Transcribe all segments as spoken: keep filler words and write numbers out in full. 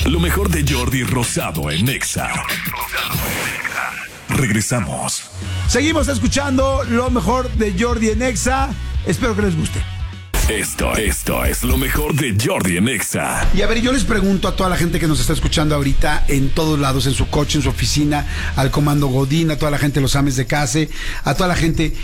Lo mejor de Jordi Rosado en Exa. Regresamos. Seguimos escuchando lo mejor de Jordi en Exa. Espero que les guste. Esto, esto es lo mejor de Jordi en Exa. Y a ver, yo les pregunto a toda la gente que nos está escuchando ahorita en todos lados, en su coche, en su oficina, al comando Godín, a toda la gente de los ames de casa, a toda la gente,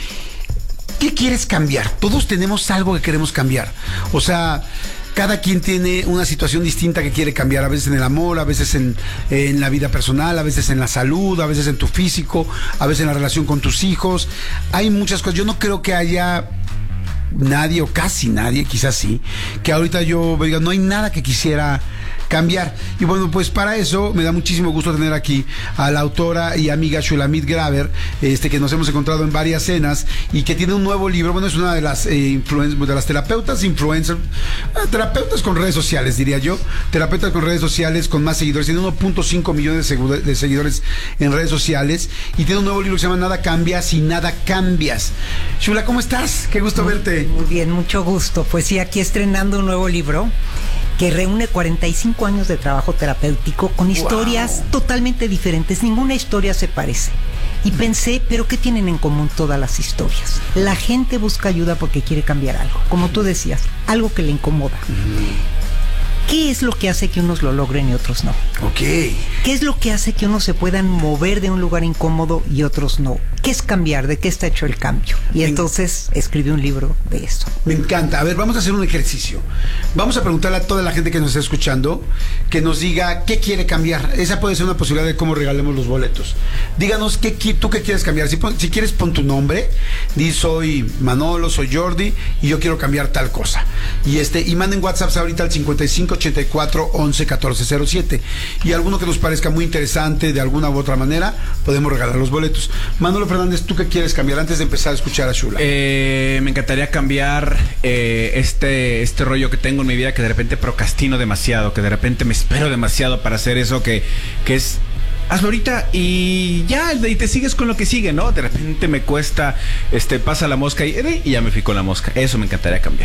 ¿qué quieres cambiar? Todos tenemos algo que queremos cambiar. O sea, cada quien tiene una situación distinta que quiere cambiar, a veces en el amor, a veces en, en la vida personal, a veces en la salud, a veces en tu físico, a veces en la relación con tus hijos. Hay muchas cosas. Yo no creo que haya nadie o casi nadie, quizás sí, que ahorita yo diga, no hay nada que quisiera cambiar. Y bueno, pues para eso me da muchísimo gusto tener aquí a la autora y amiga Shulamit Graber, este, que nos hemos encontrado en varias cenas y que tiene un nuevo libro. Bueno, es una de las eh, influen- de las terapeutas influencers, eh, terapeutas con redes sociales, diría yo, terapeutas con redes sociales con más seguidores. Tiene uno punto cinco millones de, segu- de seguidores en redes sociales y tiene un nuevo libro que se llama Nada Cambia si Nada Cambias. Shula, ¿cómo estás? Qué gusto muy, verte. Muy bien, mucho gusto. Pues sí, aquí estrenando un nuevo libro que reúne cuarenta y cinco años de trabajo terapéutico con historias wow. totalmente diferentes. Ninguna historia se parece. Y pensé, ¿pero qué tienen en común todas las historias? La gente busca ayuda porque quiere cambiar algo. Como tú decías, algo que le incomoda. Uh-huh. ¿Qué es lo que hace que unos lo logren y otros no? Ok. ¿Qué es lo que hace que unos se puedan mover de un lugar incómodo y otros no? ¿Qué es cambiar? ¿De qué está hecho el cambio? Y me entonces escribí un libro de eso. Me encanta. A ver, vamos a hacer un ejercicio. Vamos a preguntarle a toda la gente que nos está escuchando que nos diga qué quiere cambiar. Esa puede ser una posibilidad de cómo regalemos los boletos. Díganos qué, tú qué quieres cambiar. Si, si quieres, pon tu nombre. Di, soy Manolo, soy Jordi y yo quiero cambiar tal cosa. Y este y manden WhatsApp ahorita al cincuenta y cinco ochenta y cuatro once catorce cero siete. Y alguno que nos parezca muy interesante de alguna u otra manera, podemos regalar los boletos. Manolo Fernández, ¿tú qué quieres cambiar antes de empezar a escuchar a Shula? Eh, me encantaría cambiar eh, este, este rollo que tengo en mi vida, que de repente procrastino demasiado, que de repente me espero demasiado para hacer eso que, que es... hazlo ahorita y ya, y te sigues con lo que sigue, ¿no? De repente me cuesta, este, pasa la mosca y, y ya me fui con la mosca. Eso me encantaría cambiar.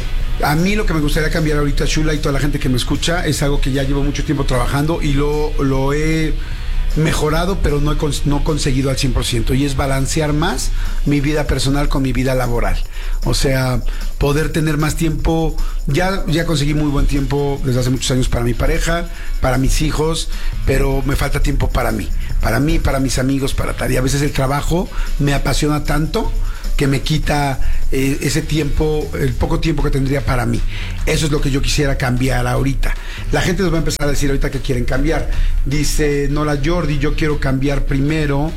A mí lo que me gustaría cambiar ahorita, Shula, y toda la gente que me escucha, es algo que ya llevo mucho tiempo trabajando y lo, lo he mejorado, pero no he cons- no conseguido al cien por ciento, y es balancear más mi vida personal con mi vida laboral. O sea, poder tener más tiempo. Ya, ya conseguí muy buen tiempo desde hace muchos años para mi pareja, para mis hijos, pero me falta tiempo para mí, para mí, para mis amigos, para tal. Y a veces el trabajo me apasiona tanto que me quita eh, ese tiempo, el poco tiempo que tendría para mí. Eso es lo que yo quisiera cambiar ahorita. La gente nos va a empezar a decir ahorita que quieren cambiar. Dice Nola Jordi, yo quiero cambiar primero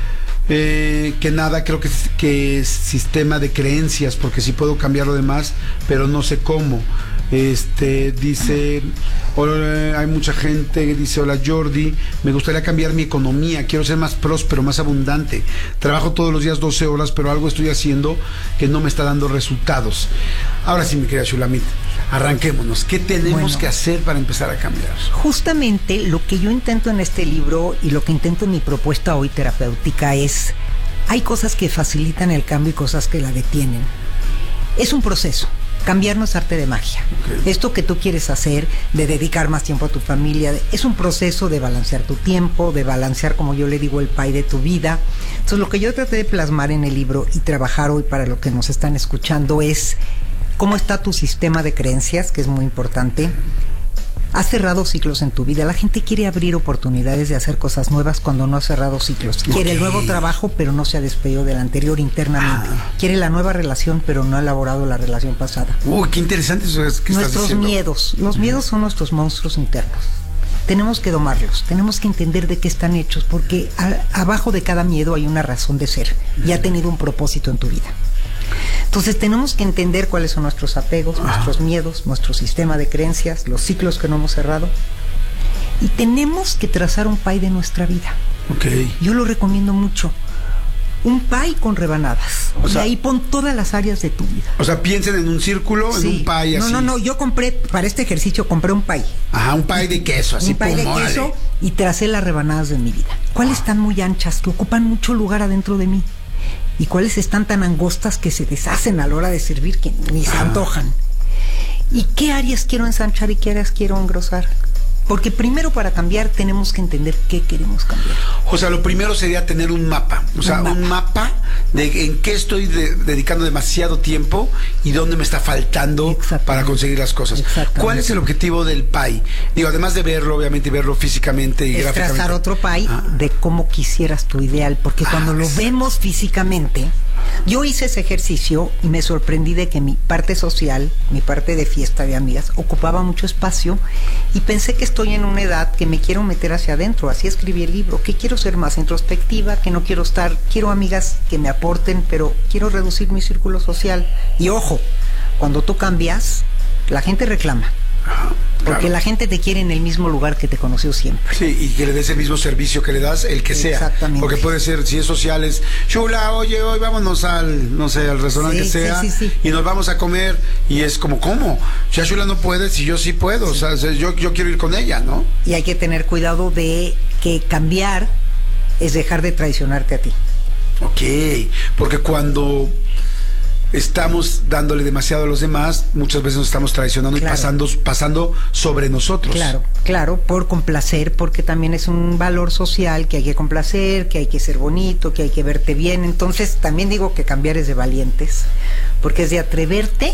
eh, que nada, creo que, que es sistema de creencias, porque sí puedo cambiar lo demás, pero no sé cómo. Este dice, hola, hay mucha gente que dice, hola Jordi, me gustaría cambiar mi economía, quiero ser más próspero, más abundante, trabajo todos los días doce horas, pero algo estoy haciendo que no me está dando resultados. Ahora sí, mi querida Shulamit, arranquémonos. ¿Qué tenemos bueno, que hacer para empezar a cambiar? Justamente lo que yo intento en este libro y lo que intento en mi propuesta hoy terapéutica es, hay cosas que facilitan el cambio y cosas que la detienen. Es un proceso. Cambiar no es arte de magia. Okay. Esto que tú quieres hacer, de dedicar más tiempo a tu familia, es un proceso de balancear tu tiempo, de balancear, como yo le digo, el pie de tu vida. Entonces, lo que yo traté de plasmar en el libro y trabajar hoy para lo que nos están escuchando es cómo está tu sistema de creencias, que es muy importante. Has cerrado ciclos en tu vida. La gente quiere abrir oportunidades de hacer cosas nuevas cuando no ha cerrado ciclos. Quiere okay. el nuevo trabajo, pero no se ha despedido del anterior internamente. Ah. Quiere la nueva relación, pero no ha elaborado la relación pasada. Uy, qué interesante eso es que Nuestros estás diciendo. miedos. Los uh-huh. miedos son nuestros monstruos internos. Tenemos que domarlos, tenemos que entender de qué están hechos, porque a, abajo de cada miedo hay una razón de ser y ha tenido un propósito en tu vida. Entonces tenemos que entender cuáles son nuestros apegos, ah. nuestros miedos, nuestro sistema de creencias, los ciclos que no hemos cerrado, y tenemos que trazar un pie de nuestra vida. Okay. Yo lo recomiendo mucho. Un pie con rebanadas. O sea, y ahí pon todas las áreas de tu vida. O sea, piensen en un círculo, sí. en un pie así. No, no, no, yo compré, para este ejercicio compré un pie. Ajá, un pie de queso, así. Un pie pum, de queso órale. Y tracé las rebanadas de mi vida. ¿Cuáles están muy anchas, que ocupan mucho lugar adentro de mí? Y cuáles están tan angostas que se deshacen a la hora de servir que ni se antojan. ¿Y qué áreas quiero ensanchar y qué áreas quiero engrosar? Porque primero para cambiar tenemos que entender qué queremos cambiar. O sea, lo primero sería tener un mapa. O sea, un mapa, un mapa de en qué estoy de, dedicando demasiado tiempo y dónde me está faltando para conseguir las cosas. ¿Cuál es el objetivo del P A I? Digo, además de verlo, obviamente, y verlo físicamente y es gráficamente. Trazar otro P A I ah. de cómo quisieras tu ideal. Porque ah, cuando lo vemos físicamente... Yo hice ese ejercicio y me sorprendí de que mi parte social, mi parte de fiesta de amigas, ocupaba mucho espacio y pensé que estoy en una edad que me quiero meter hacia adentro. Así escribí el libro, que quiero ser más introspectiva, que no quiero estar, quiero amigas que me aporten, pero quiero reducir mi círculo social. Y ojo, cuando tú cambias, la gente reclama. Ajá, porque claro. La gente te quiere en el mismo lugar que te conoció siempre. Sí, y que le des el mismo servicio que le das, el que sea. Exactamente. Porque puede ser, si es social, es chula, oye, hoy vámonos al, no sé, al restaurante sí, que sea, sí, sí, sí. y nos vamos a comer, y es como, ¿cómo? Ya chula no puede, si yo sí puedo, sí. o sea, yo, yo quiero ir con ella, ¿no? Y hay que tener cuidado de que cambiar es dejar de traicionarte a ti. Ok, porque cuando... estamos dándole demasiado a los demás, muchas veces nos estamos traicionando claro. y pasando, pasando sobre nosotros. Claro, claro, por complacer, porque también es un valor social que hay que complacer, que hay que ser bonito, que hay que verte bien. Entonces también digo que cambiar es de valientes, porque es de atreverte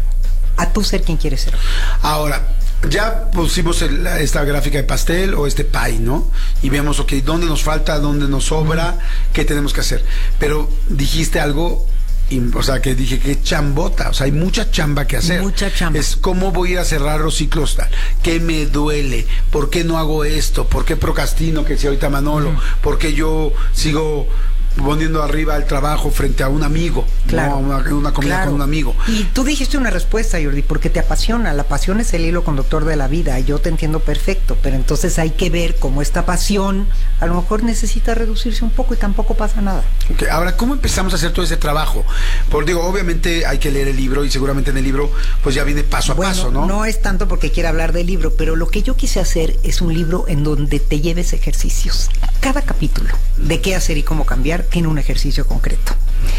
a tú ser quien quieres ser. Ahora, ya pusimos el, esta gráfica de pastel o este pie, ¿no? Y vemos, ok, dónde nos falta, dónde nos sobra, uh-huh. qué tenemos que hacer. Pero dijiste algo... O sea, que dije que chambota, o sea, hay mucha chamba que hacer. Mucha chamba. Es cómo voy a ir a cerrar los ciclos, tal. ¿Qué me duele? ¿Por qué no hago esto? ¿Por qué procrastino, que decía ahorita Manolo? Uh-huh. ¿Por qué yo sigo poniendo arriba el trabajo frente a un amigo? Claro. ¿no? Una, una comida claro. con un amigo. Y tú dijiste una respuesta, Jordi, porque te apasiona. La pasión es el hilo conductor de la vida. Yo te entiendo perfecto, pero entonces hay que ver cómo esta pasión a lo mejor necesita reducirse un poco y tampoco pasa nada. Okay. Ahora, ¿cómo empezamos a hacer todo ese trabajo? Porque digo, obviamente hay que leer el libro y seguramente en el libro pues ya viene paso a bueno, paso, ¿no? No es tanto porque quiera hablar del libro, pero lo que yo quise hacer es un libro en donde te lleves ejercicios. Cada capítulo de qué hacer y cómo cambiar tiene un ejercicio concreto.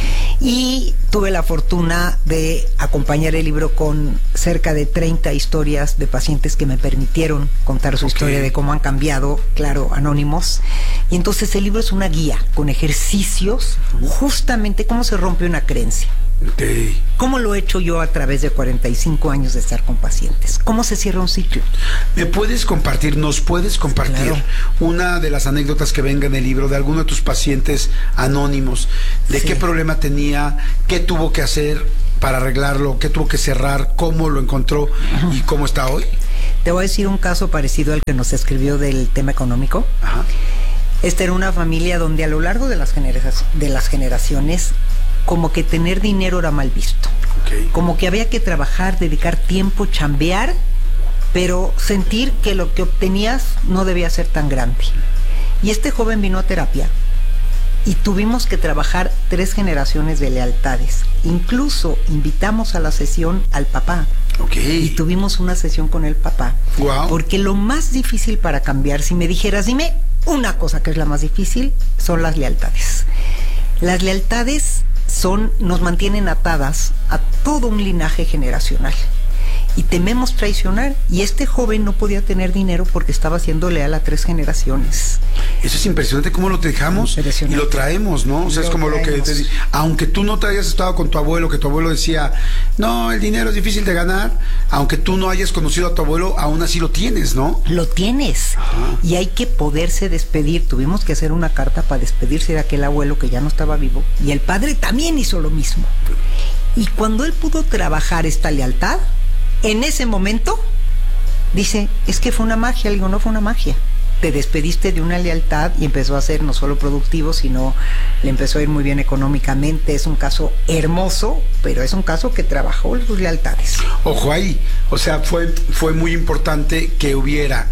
Y tuve la fortuna de acompañar el libro con cerca de treinta historias de pacientes que me permitieron contar su okay. historia de cómo han cambiado, claro, anónimos. Y entonces el libro es una guía con ejercicios, justamente cómo se rompe una creencia. Okay. ¿Cómo lo he hecho yo a través de cuarenta y cinco años de estar con pacientes? ¿Cómo se cierra un ciclo? ¿Me puedes compartir, nos puedes compartir claro. una de las anécdotas que venga en el libro de alguno de tus pacientes anónimos? ¿De sí. qué problema tenía? ¿Qué tuvo que hacer para arreglarlo? ¿Qué tuvo que cerrar? ¿Cómo lo encontró? Ajá. ¿Y cómo está hoy? Te voy a decir un caso parecido al que nos escribió del tema económico. Ajá. Esta era una familia donde a lo largo de las, genera- de las generaciones como que tener dinero era mal visto. Okay. Como que había que trabajar, dedicar tiempo, chambear, pero sentir que lo que obtenías no debía ser tan grande. Y este joven vino a terapia y tuvimos que trabajar tres generaciones de lealtades. Incluso invitamos a la sesión al papá. Okay. Y tuvimos una sesión con el papá. Wow. Porque lo más difícil para cambiar, si me dijeras, dime una cosa que es la más difícil, son las lealtades. Las lealtades son, nos mantienen atadas a todo un linaje generacional y tememos traicionar, y este joven no podía tener dinero porque estaba siendo leal a tres generaciones. Eso es impresionante cómo lo dejamos y lo traemos, ¿no? O sea, lo es como traemos. Lo que te, aunque tú no te hayas estado con tu abuelo, que tu abuelo decía, no, el dinero es difícil de ganar, aunque tú no hayas conocido a tu abuelo, aún así lo tienes, ¿no? Lo tienes. Ajá. Y hay que poderse despedir. Tuvimos que hacer una carta para despedirse de aquel abuelo que ya no estaba vivo, y el padre también hizo lo mismo. Y cuando él pudo trabajar esta lealtad, en ese momento dice, es que fue una magia. Le digo, no fue una magia. Te despediste de una lealtad y empezó a ser no solo productivo, sino le empezó a ir muy bien económicamente. Es un caso hermoso, pero es un caso que trabajó sus lealtades. Ojo ahí, o sea, fue, fue muy importante que hubiera,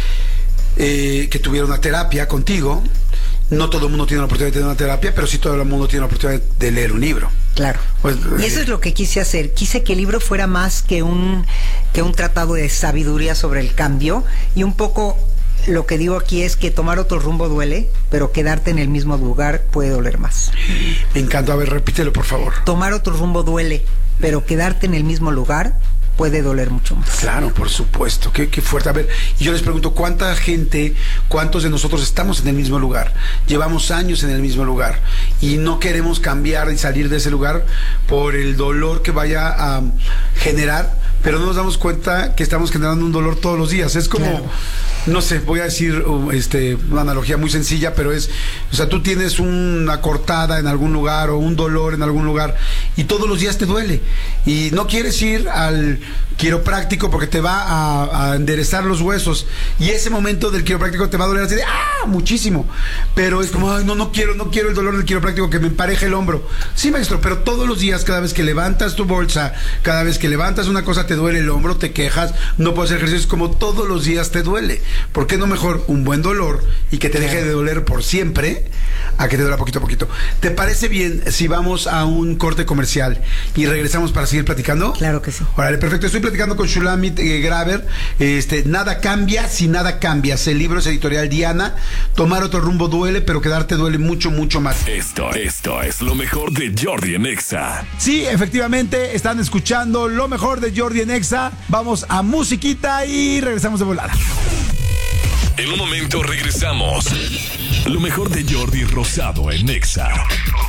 eh, que tuviera una terapia contigo. No todo el mundo tiene la oportunidad de tener una terapia, pero sí todo el mundo tiene la oportunidad de leer un libro. Claro. Pues, y eso es lo que quise hacer. Quise que el libro fuera más que un, que un tratado de sabiduría sobre el cambio. Y un poco lo que digo aquí es que tomar otro rumbo duele, pero quedarte en el mismo lugar puede doler más. Me encanta. A ver, repítelo, por favor. Tomar otro rumbo duele, pero quedarte en el mismo lugar puede doler mucho más. Claro, por supuesto, qué, qué fuerte. A ver, y yo les pregunto, ¿cuánta gente, cuántos de nosotros estamos en el mismo lugar? Llevamos años en el mismo lugar y no queremos cambiar y salir de ese lugar por el dolor que vaya a generar, pero no nos damos cuenta que estamos generando un dolor todos los días. Es como, claro. no sé, voy a decir este, una analogía muy sencilla, pero es, o sea, tú tienes una cortada en algún lugar o un dolor en algún lugar y todos los días te duele y no quieres ir al quiropráctico porque te va a, a enderezar los huesos y ese momento del quiropráctico te va a doler así de ¡ah! Muchísimo, pero es como, ay, no, no quiero, no quiero el dolor del quiropráctico que me empareje el hombro. Sí, maestro, pero todos los días, cada vez que levantas tu bolsa, cada vez que levantas una cosa te duele el hombro, te quejas, no puedes hacer ejercicios, como todos los días te duele. ¿Por qué no mejor un buen dolor y que te deje de doler por siempre a que te duela poquito a poquito? ¿Te parece bien si vamos a un corte comercial y regresamos para seguir platicando? Claro que sí. Órale, perfecto. Estoy platicando con Shulamit eh, Graber. Este, nada cambia si nada cambias. El libro es editorial Diana. Tomar otro rumbo duele, pero quedarte duele mucho, mucho más. Esto, esto es lo mejor de Jordi en Exa. Sí, efectivamente, están escuchando lo mejor de Jordi en Exa. Vamos a musiquita y regresamos de volada. En un momento regresamos. Lo mejor de Jordi Rosado en Exa.